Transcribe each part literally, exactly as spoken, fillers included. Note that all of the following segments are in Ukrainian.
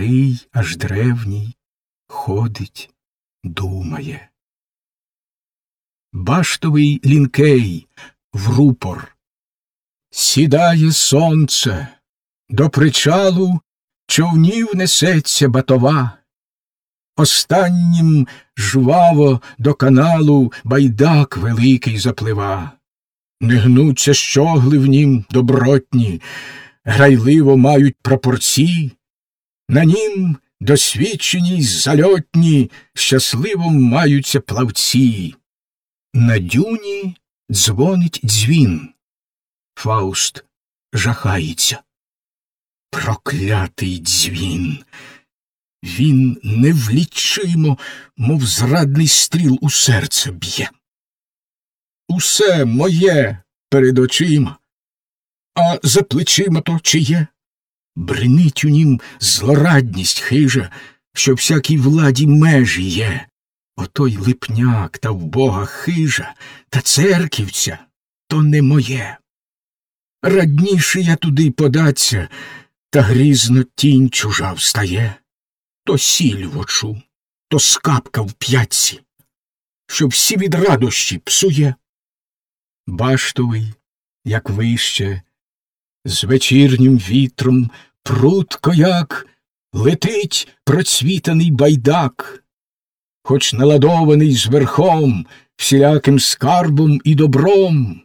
старий, аж древній, ходить, думає. Баштовий лінкей в рупор. Сідає сонце, до причалу човнів несеться батова. Останнім жваво до каналу байдак великий заплива. Не гнуться щогли в нім добротні, грайливо мають прапорці. На нім досвідчені й зальотні щасливо маються плавці. На дюні дзвонить дзвін. Фауст жахається. Проклятий дзвін! Він невлічимо, мов зрадний стріл, у серце б'є. Усе моє перед очима, а за плечима то чиє? Бринить у нім злорадність хижа, що всякій владі межі є. Отой липняк та вбога хижа, та церківця то не моє. Радніше я туди податься, та грізно тінь чужа встає. То сіль в очу, то скапка в п'ятці, що всі від радощі псує. Баштовий, як вище, з вечірнім вітром прудко як летить процвітаний байдак, хоч наладований зверхом всіляким скарбом і добром.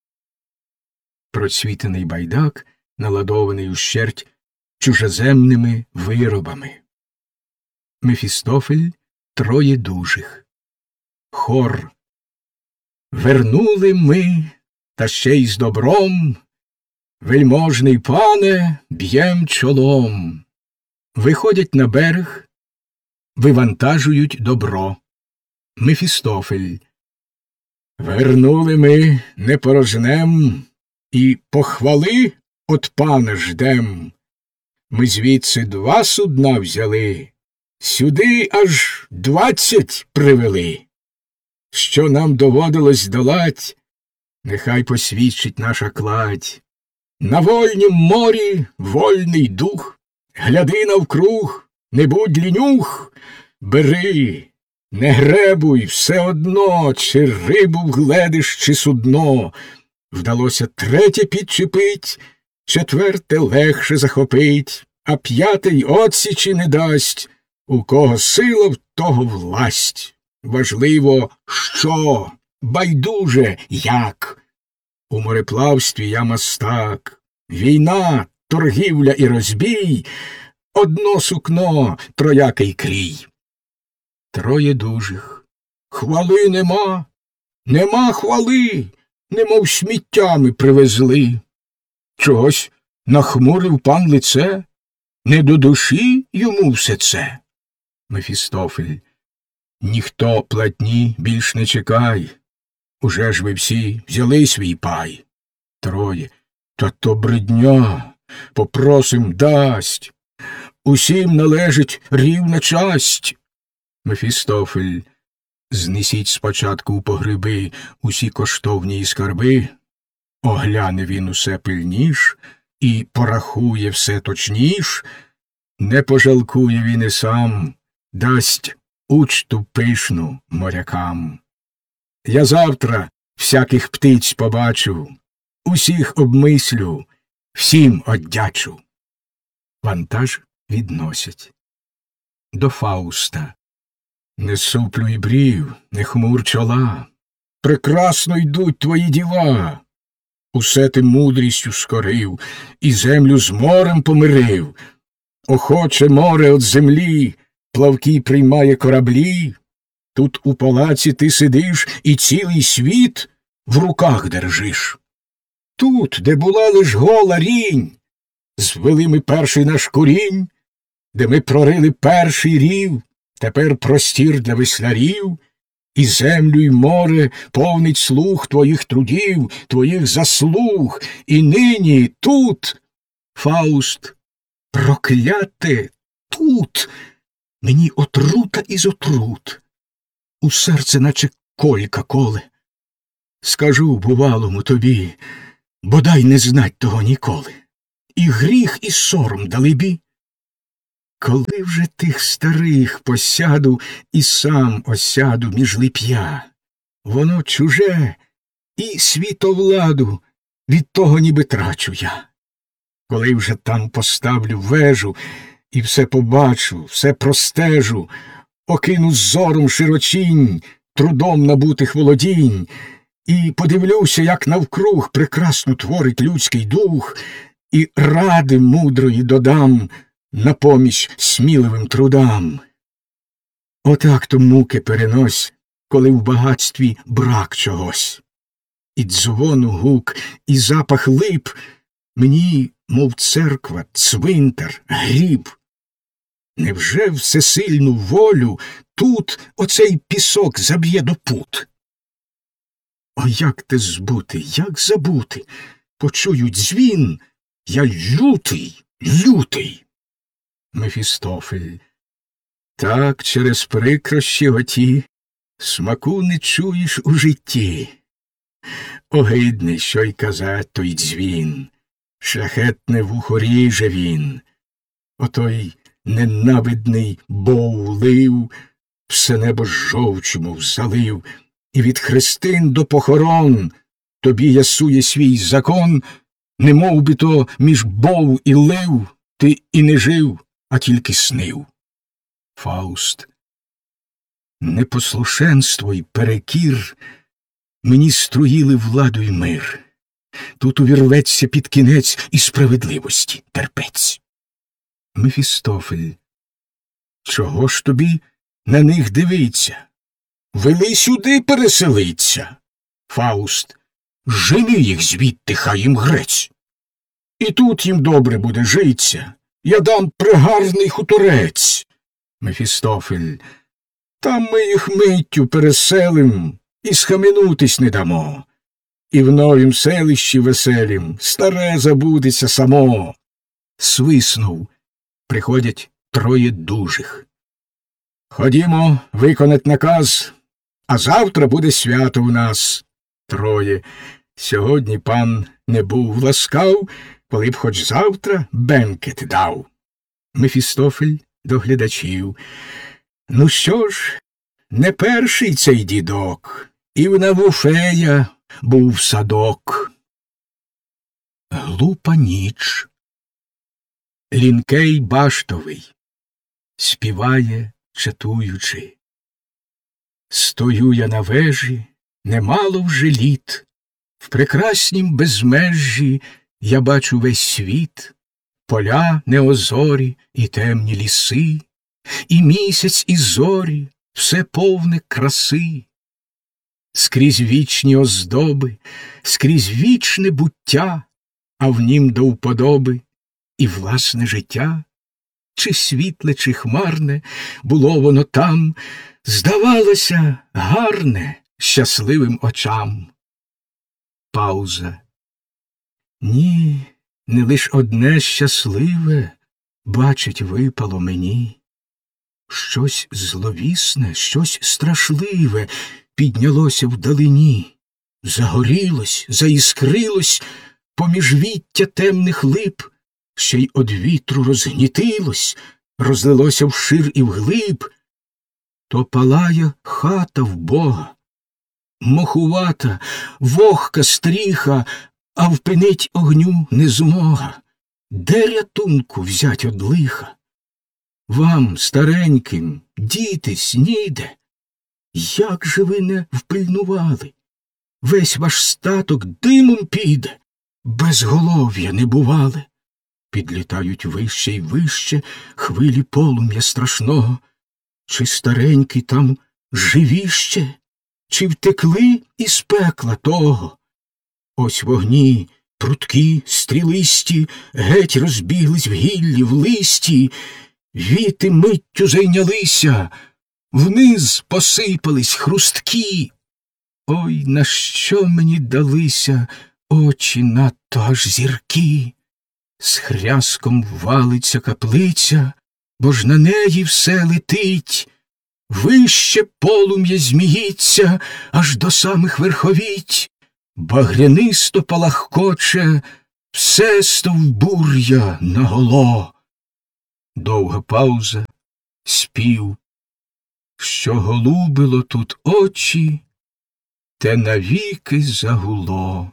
Процвітаний байдак, наладований ущерть чужеземними виробами. Мефістофель троє дужих. Хор. Вернули ми, та ще й з добром, вельможний пане, б'єм чолом. Виходять на берег, вивантажують добро. Мефістофель. Вернули ми, не порожнем, і похвали от пана ждем. Ми звідси два судна взяли, сюди аж двадцять привели. Що нам доводилось долать, нехай посвідчить наша кладь. На вольнім морі вольний дух, гляди навкруг, не будь лінюх, бери, не гребуй, все одно, чи рибу вгледиш, чи судно. Вдалося третє підчепить, четверте легше захопить, а п'ятий отсічі не дасть, у кого сила, в того власть. Важливо, що, байдуже, як. У мореплавстві я мастак. Війна, торгівля і розбій — одно сукно, троякий крій. Троє дужих. Хвали нема, нема хвали, немов сміттями привезли. Чогось нахмурив пан лице, не до душі йому все це. Мефістофель. Ніхто платні більш не чекай, уже ж ви всі взяли свій пай. Троє. Та то бридня, попросим дасть, усім належить рівна часть. Мефістофель. Знесіть спочатку у погреби усі коштовні скарби, огляне він усе пильніш і порахує все точніш, не пожалкує він і сам, дасть учту пишну морякам. Я завтра всяких птиць побачу, усіх обмислю, всім оддячу. Вантаж відносять. До Фауста. Не суплюй брів, не хмур чола, прекрасно йдуть твої діла. Усе ти мудрістю скорив, і землю з морем помирив. Охоче море от землі, плавки приймає кораблі. Тут у палаці ти сидиш і цілий світ в руках держиш. Тут, де була лиш гола рінь, звели ми перший наш корінь, де ми прорили перший рів, тепер простір для веслярів, і землю, й море повнить слух твоїх трудів, твоїх заслуг, і нині тут, Фауст, прокляте, тут, мені отрута із отрут, у серце наче колька коле. Скажу бувалому тобі, бодай не знать того ніколи, і гріх, і сором далебі. Коли вже тих старих посяду і сам осяду між лип'я? Воно чуже, і світовладу від того ніби трачу я. Коли вже там поставлю вежу і все побачу, все простежу, окину зором широчінь, трудом набутих володінь, і подивлюся, як навкруг прекрасно творить людський дух, і ради мудрої додам на поміч сміливим трудам. Отак то муки перенось, коли в багатстві брак чогось. І дзвону гук, і запах лип мені, мов церква, цвинтар, гріб. Невже всесильну волю тут оцей пісок заб'є до пут? О, як те збути, як забути? Почують дзвін, я лютий, лютий. Мефістофель. Так через прикрощі оті смаку не чуєш у житті. Огидний, що й казать той дзвін, шляхетне вухо ріже він. Отой ненавидний бов лив, все небо жовчу мов залив, і від хрестин до похорон тобі ясує свій закон, немов би то між бов і лив ти і не жив, а тільки снив. Фауст. Непослушенство й перекір мені струїли владу й мир. Тут увірветься під кінець і справедливості терпець. Мефістофель. Чого ж тобі на них дивиться? Вели сюди переселиться. Фауст. Жени їх звідти, хай їм грець. І тут їм добре буде житься. Я дам пригарний хуторець. Мефістофель. Там ми їх миттю переселим і схаменутись не дамо. І в новім селищі веселім старе забудеться само. Свиснув. Приходять троє дужих. Ходімо виконать наказ, а завтра буде свято у нас. Троє. Сьогодні пан не був ласкав, коли б хоч завтра бенкет дав. Мефістофель до глядачів. Ну що ж, не перший цей дідок, і в Навуфея був садок. Глупа ніч. Лінкей баштовий співає, чатуючи. Стою я на вежі, немало вже літ, в прекраснім безмежжі я бачу весь світ, поля неозорі і темні ліси, і місяць, і зорі, все повне краси. Скрізь вічні оздоби, скрізь вічне буття, а в нім до вподоби і власне життя. Чи світле, чи хмарне, було воно там, здавалося, гарне щасливим очам. Пауза. Ні, не лиш одне щасливе бачить випало мені. Щось зловісне, щось страшливе піднялося вдалині, загорілось, заіскрилось поміж віття темних лип, ще й од вітру розгнітилось, розлилося вшир і вглиб. То палає хата в Бога, мохувата, вогка стріха, а впинить огню не змога. Де рятунку взять од лиха? Вам, стареньким, дітись ніде. Як же ви не впильнували? Весь ваш статок димом піде, безголов'я не бували. Підлітають вище й вище хвилі полум'я страшного. Чи старенькі там живі ще, чи втекли із пекла того? Ось вогні, пруткі, стрілисті, геть розбіглись в гіллі, в листі, віти миттю зайнялися, вниз посипались хрусткі. Ой, на що мені далися очі надто аж зіркі? З хряском валиться каплиця, бо ж на неї все летить. Вище полум'я зміїться аж до самих верховіть. Багрянисто палахкоче все стовбур'я наголо. Довга пауза, спів. Що голубило тут очі, те навіки загуло.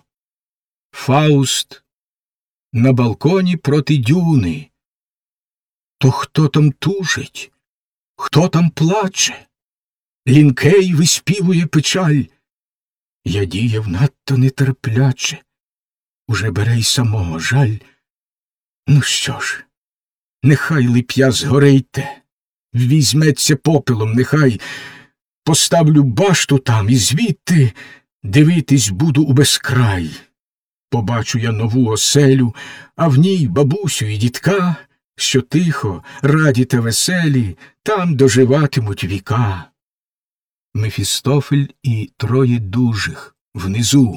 Фауст на балконі проти дюни. То хто там тужить, хто там плаче? Лінкей виспівує печаль. Я діяв надто нетерпляче, уже бере й самого жаль. Ну що ж, нехай лип'я згорейте, візьметься попелом, нехай поставлю башту там і звідти дивитись буду у безкрай. Побачу я нову оселю, а в ній бабусю і дідка, що тихо, раді та веселі, там доживатимуть віка. Мефістофель і троє дужих внизу.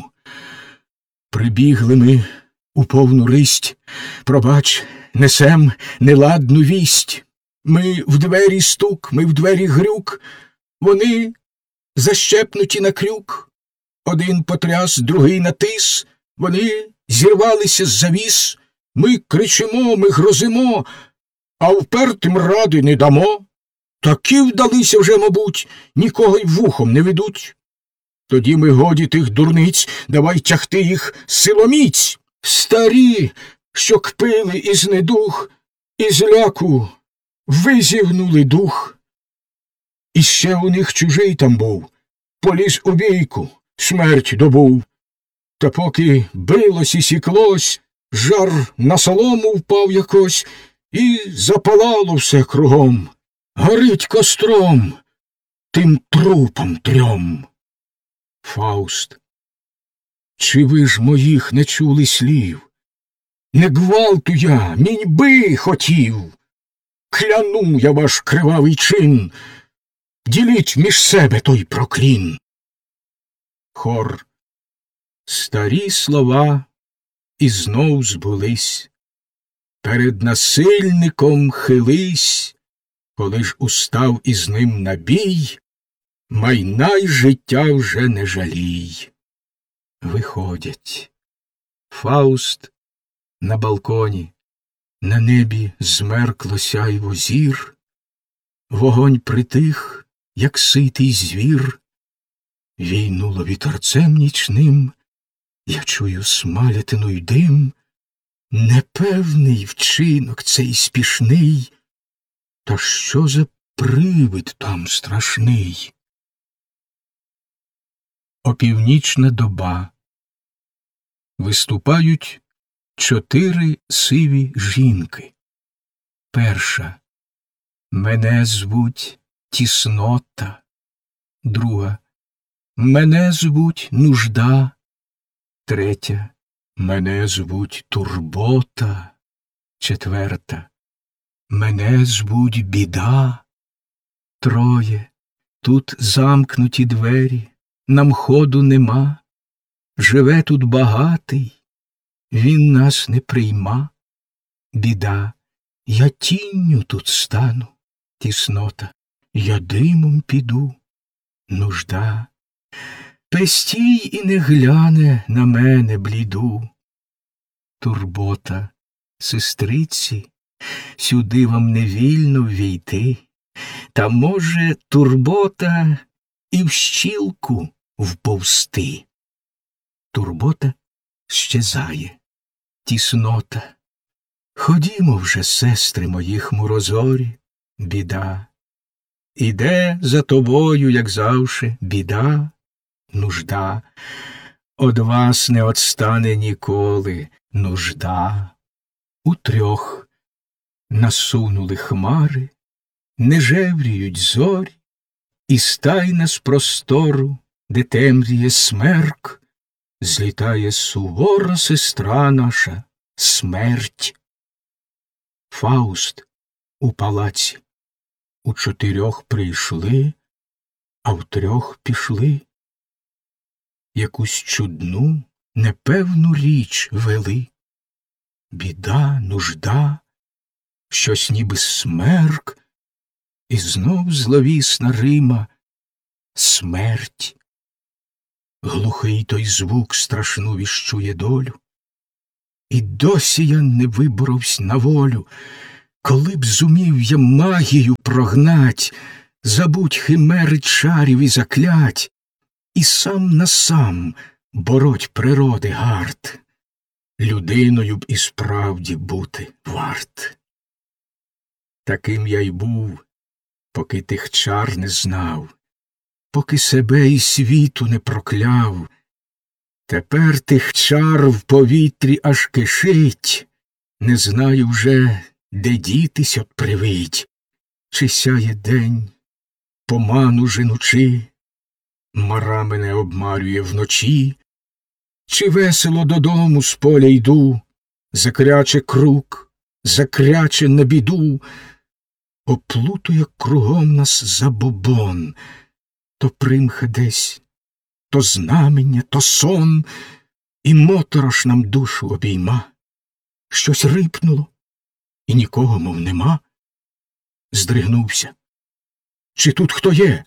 Прибігли ми у повну ристь, пробач, несем неладну вість. Ми в двері стук, ми в двері грюк, вони защепнуті на крюк. Один потряс, другий натис, вони зірвалися з завіс. Ми кричимо, ми грозимо, а впертим ради не дамо. Такі вдалися вже, мабуть, нікого й вухом не ведуть. Тоді ми годі тих дурниць, давай тягти їх силоміць. Старі, що кпили із недух, із ляку визігнули дух. І ще у них чужий там був, поліз у бійку, смерть добув. Та поки билось і сіклось, жар на солому впав якось, і запалало все кругом. Горить костром тим трупом трьом. Фауст. Чи ви ж моїх не чули слів? Не гвалту я, міньби хотів. Кляну я ваш кривавий чин, діліть між себе той проклін. Хор. Старі слова і знов збулись. Перед насильником хились, коли ж устав із ним на бій, майна й життя вже не жалій. Виходять. Фауст на балконі, на небі змеркло сяйво зір, вогонь притих, як ситий звір, війнуло вітерцем нічним, я чую смалятину й дим, непевний вчинок цей спішний, та що за привид там страшний? Опівнічна доба. Виступають чотири сиві жінки. Перша. Мене звуть Тіснота. Друга. Мене звуть Нужда. Третя. Мене звуть Турбота. Четверта. Мене звуть Біда. Троє. Тут замкнуті двері, нам ходу нема. Живе тут багатий, він нас не прийма. Біда. Я тінню тут стану. Тіснота. Я димом піду. Нужда. Пестій і не гляне на мене бліду. Турбота. Сестриці, сюди вам не вільно ввійти. Та, може, турбота і в щілку вповзти. Турбота щезає. Тіснота. Ходімо вже, сестри мої хмурозорі. Біда. Іде за тобою, як завше, біда. Нужда. Од вас не отстане ніколи. Нужда. Утрьох насунули хмари, не жевріють зорі, і стайна з простору, де темріє смерк, злітає сувора сестра наша, смерть. Фауст у палаці. У чотирьох прийшли, а в трьох пішли. Якусь чудну, непевну річ вели. Біда, нужда, щось ніби смерк, і знов зловісна Рима — смерть. Глухий той звук страшну віщує долю, і досі я не виборовсь на волю, Коли б зумів я магію прогнать, забудь химери чарів і заклять, і сам на сам бороть природи гард, людиною б і справді бути варт. Таким я й був, поки тих чар не знав, поки себе і світу не прокляв. Тепер тих чар в повітрі аж кишить, не знаю вже, де дітись от привидь. Чи сяє день, поману женучи, мара мене обмарює вночі, чи весело додому з поля йду, закряче круг, закряче на біду, оплутує кругом нас забобон, то примха десь, то знамення, то сон, і моторошна нам душу обійма. Щось рипнуло, і нікого, мов нема. Здригнувся. Чи тут хто є?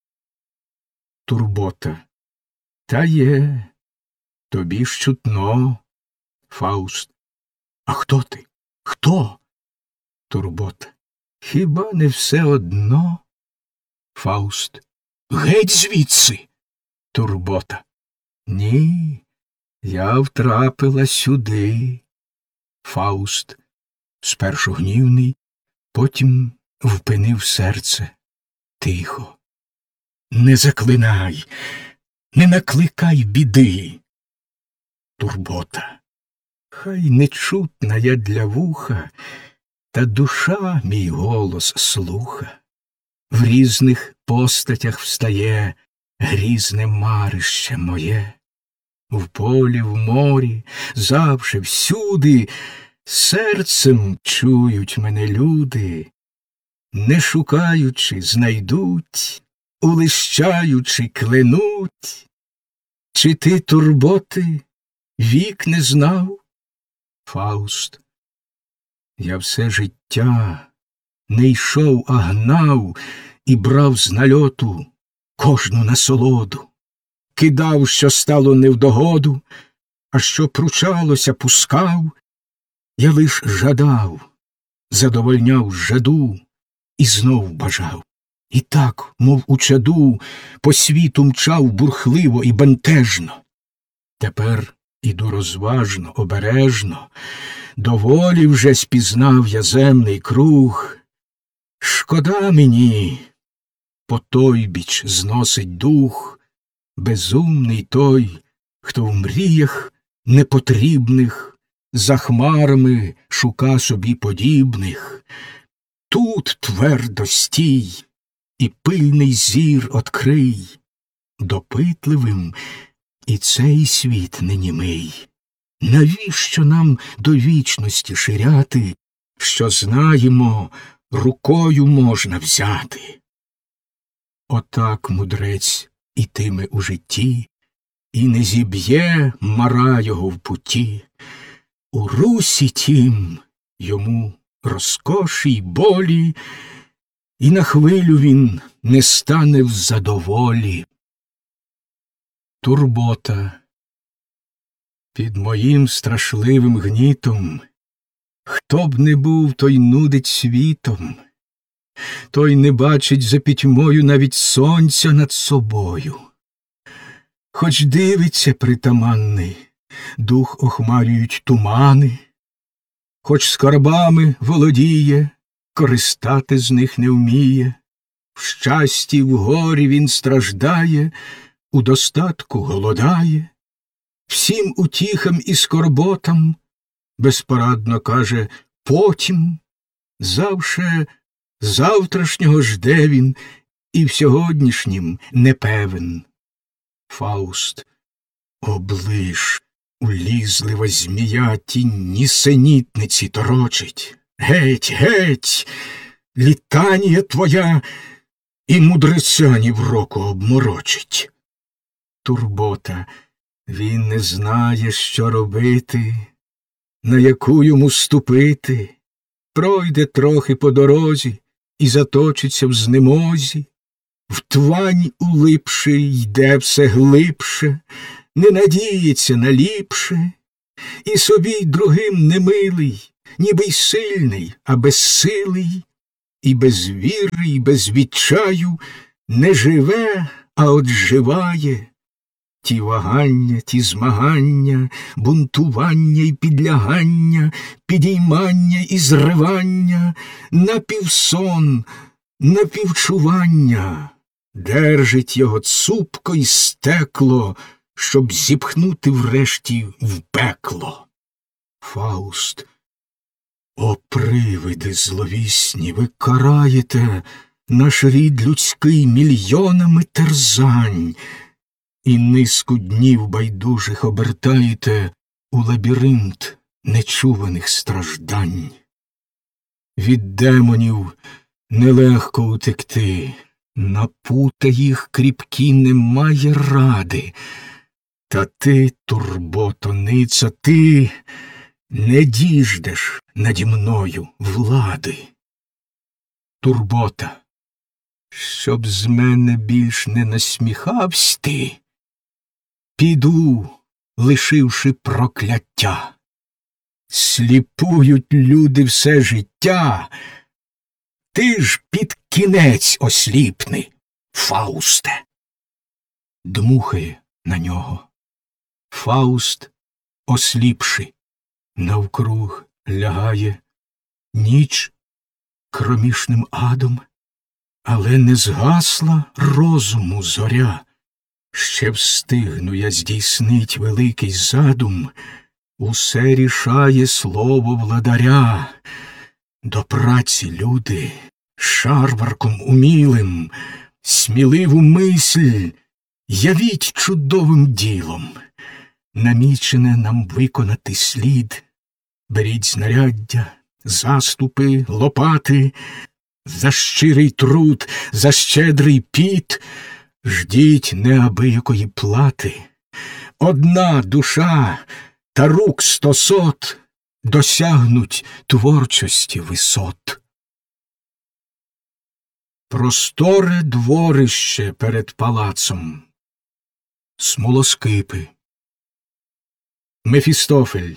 Турбота. Та є. Тобі ж чутно. Фауст. А хто ти? Хто? Турбота. Хіба не все одно? Фауст. Геть звідси. Турбота. Ні, я втрапила сюди. Фауст. Спершу гнівний, потім впинив серце. Тихо. Не заклинай, не накликай біди. Турбота. Хай нечутна я для вуха, та душа мій голос слуха. В різних постатях встає грізне марище моє. В полі, в морі, завше, всюди серцем чують мене люди, не шукаючи, знайдуть, улищаючи, кленуть. Чи ти, турботи, вік не знав? Фауст. Я все життя не йшов, а гнав і брав з нальоту кожну насолоду. Кидав, що стало невдогоду, а що пручалося, пускав. Я лиш жадав, задовольняв жаду і знов бажав. І так, мов у чаду, по світу мчав бурхливо і бентежно. Тепер іду розважно, обережно, доволі вже спізнав я земний круг. Шкода мені, по той біч зносить дух, безумний той, хто в мріях непотрібних за хмарами шука собі подібних. Тут твердо стій і пильний зір открий, допитливим і цей світ не німий. Навіщо нам до вічності ширяти, що знаємо, рукою можна взяти? Отак мудрець ітиме у житті, і не зіб'є мара його в путі. У русі тім йому розкоші й болі, і на хвилю він не стане в задоволі. Турбота. Під моїм страшливим гнітом хто б не був, той нудить світом, той не бачить за пітьмою навіть сонця над собою. Хоч дивиться притаманний, дух охмарюють тумани, хоч скарбами володіє, користати з них не вміє. В щасті, в горі він страждає, у достатку голодає. Всім утіхам і скорботам безпорадно каже потім. Завше завтрашнього жде він, і в сьогоднішнім не певен. Фауст. Оближ, улізлива змія ті нісенітниці торочить. Геть, геть, літанія твоя і мудреця ні в року обморочить. Турбота. Він не знає, що робити, на яку йому ступити. Пройде трохи по дорозі і заточиться в знемозі. В твань улипши йде все глибше, не надіється на ліпше, і собі й другим немилий, ніби й сильний, а безсилий, і без віри, і без відчаю не живе, а от живає. Ті вагання, ті змагання, бунтування й підлягання, підіймання і зривання, напівсон, напівчування, держить його цупко й стекло, щоб зіпхнути врешті в пекло. Фауст, о привиди зловісні, ви караєте наш рід людський мільйонами терзань, і низку днів байдужих обертаєте у лабіринт нечуваних страждань. Від демонів нелегко утекти, на пута їх кріпкі немає ради. Та ти, турботониця, ти не діждеш наді мною влади. Турбота, щоб з мене більш не насміхавсь ти, піду, лишивши прокляття. Сліпують люди все життя, ти ж під кінець осліпни, Фаусте. Дмухає на нього. Фауст, осліпши, навкруг лягає ніч кромішним адом, але не згасла розуму зоря. Ще встигну я здійснить великий задум, усе рішає слово владаря. До праці, люди, шарварком умілим, сміливу мисль явіть чудовим ділом. Намічене нам виконати слід. Беріть знаряддя, заступи, лопати, за щирий труд, за щедрий піт, ждіть неабиякої плати. Одна душа та рук стосот досягнуть творчості висот. Просторе дворище перед палацом, смолоскипи. Мефістофель.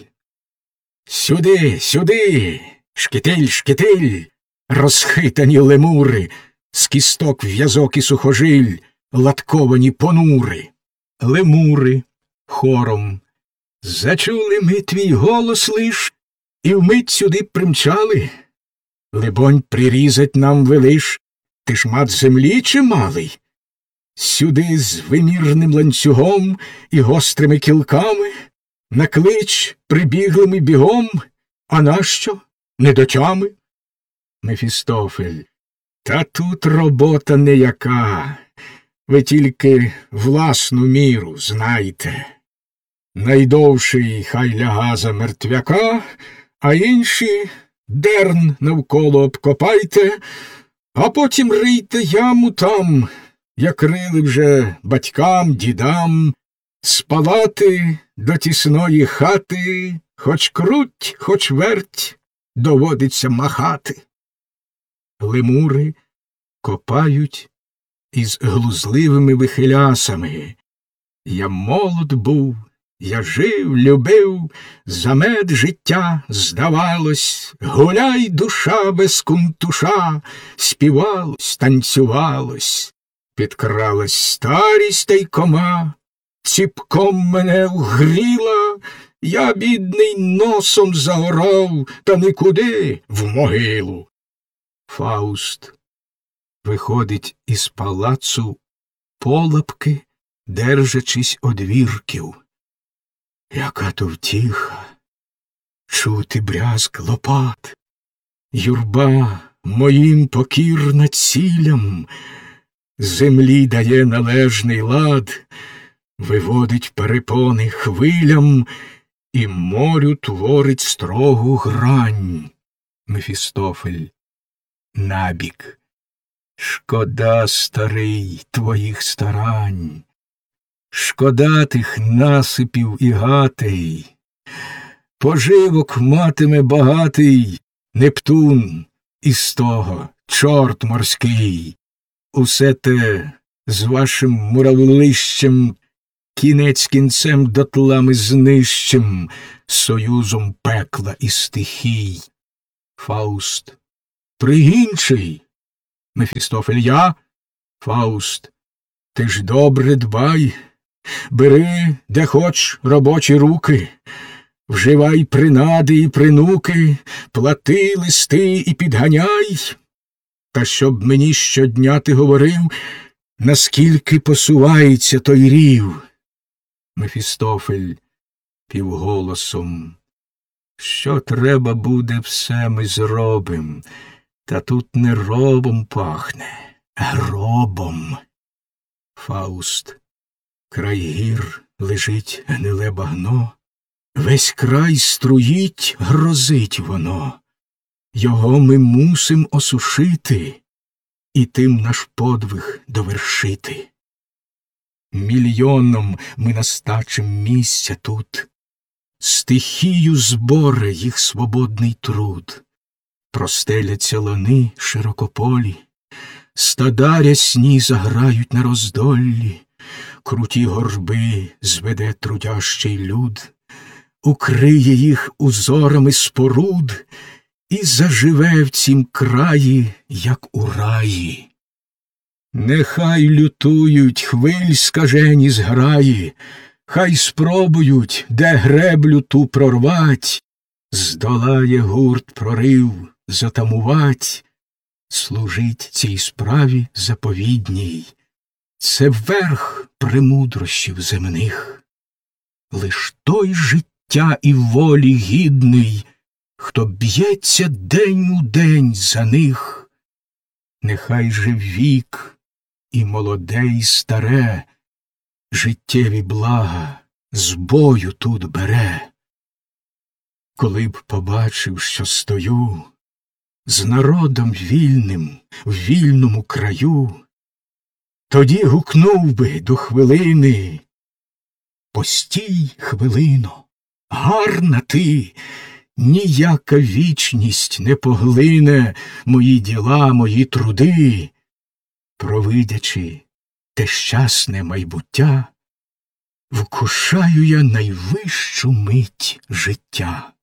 Сюди, сюди, шкітиль, шкітиль, розхитані лемури, з кісток в'язок і сухожиль, латковані понури. Лемури хором. Зачули ми твій голос лиш, і вмить сюди примчали. Либонь, прирізать нам велиш, ти ж мат землі чималий. Сюди з вимірним ланцюгом і гострими кілками наклич прибігли ми бігом, а нащо? Не до тями? Мефістофель. Та тут робота неяка, ви тільки власну міру знайте. Найдовший хай ляга за мертвяка, а інші дерн навколо обкопайте, а потім рийте яму там, як рили вже батькам, дідам, з палати до тісної хати, хоч круть, хоч верть, доводиться махати. Лемури копають із глузливими вихилясами. Я молод був, я жив, любив, за мед життя, здавалось, гуляй, душа без кунтуша, співалось, танцювалось, підкралась старість та й кома, ціпком мене вгріла, я, бідний, носом заорав, та нікуди в могилу. Фауст виходить із палацу полапки, держачись одвірків. Яка то втіха, чути брязк лопат, юрба моїм покірна цілям, землі дає належний лад, виводить перепони хвилям і морю творить строгу грань. Мефістофель. Набік. Шкода, старий, твоїх старань, шкода тих насипів і гатей. Поживок матиме багатий Нептун, із того чорт морський. Усе те з вашим муравлищем кінець кінцем дотла ми знищим союзом пекла і стихій. Фауст. Пригінчий. Мефістофель. Я? Фауст. Ти ж добре дбай. Бери, де хоч, робочі руки. Вживай принади і принуки, плати листи і підганяй. Та щоб мені щодня ти говорив, наскільки посувається той рів. Мефістофель півголосом. Що треба буде, все ми зробим. Та тут не робом пахне, а гробом. Фауст. Край гір лежить гниле багно. Весь край струїть, грозить воно. Його ми мусим осушити і тим наш подвиг довершити. Мільйоном ми настачим місця тут, стихію зборе їх свободний труд. Простеляться лани широкополі, стада рясні заграють на роздоллі, круті горби зведе трудящий люд, укриє їх узорами споруд і заживе в цім краї, як у раї. Нехай лютують хвиль скажені зграї, хай спробують, де греблю ту прорвать, здолає гурт прорив затамувать, служить цій справі заповідній. Це верх премудрощів земних. Лиш той життя і волі гідний, хто б'ється день у день за них. Нехай же вік і молоде, і старе життєві блага з бою тут бере. Коли б побачив, що стою з народом вільним в вільному краю, тоді гукнув би до хвилини: постій, хвилино, гарна ти, ніяка вічність не поглине мої діла, мої труди. Провидячи те щасне майбуття, вкушаю я найвищу мить життя.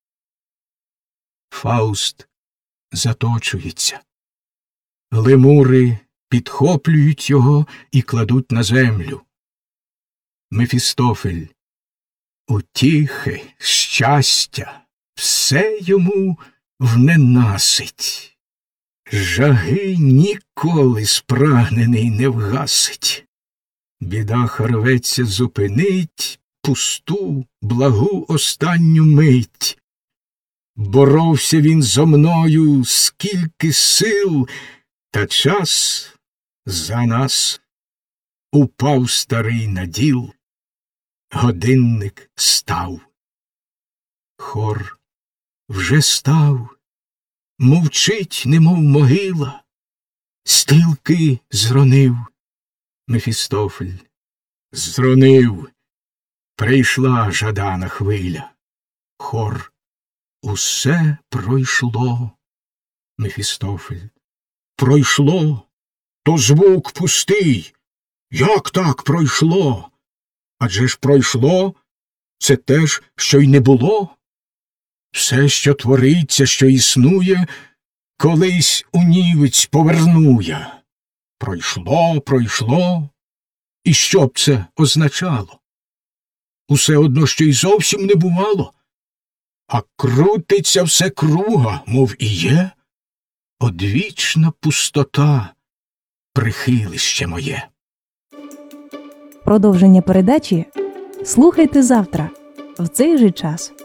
Фауст заточується. Лемури підхоплюють його і кладуть на землю. Мефістофель. Утіхи, щастя, все йому вненасить. Жаги ніколи спрагнений не вгасить. Біда рветься зупинить пусту, благу останню мить. Боровся він зо мною скільки сил, та час за нас. Упав старий наділ, годинник став. Хор вже став, мовчить, немов могила, стрілки зронив. Мефістофель. Зронив. Прийшла жадана хвиля. Хор. Усе пройшло. Мефістофель. Пройшло? То звук пустий. Як так пройшло? Адже ж пройшло — це те ж, що й не було. Все, що твориться, що існує, колись унівець поверну я. Пройшло, пройшло. І що б це означало? Усе одно, що й зовсім не бувало. А крутиться все круга, мов і є. Одвічна пустота, прихилище моє. Продовження передачі слухайте завтра в цей же час.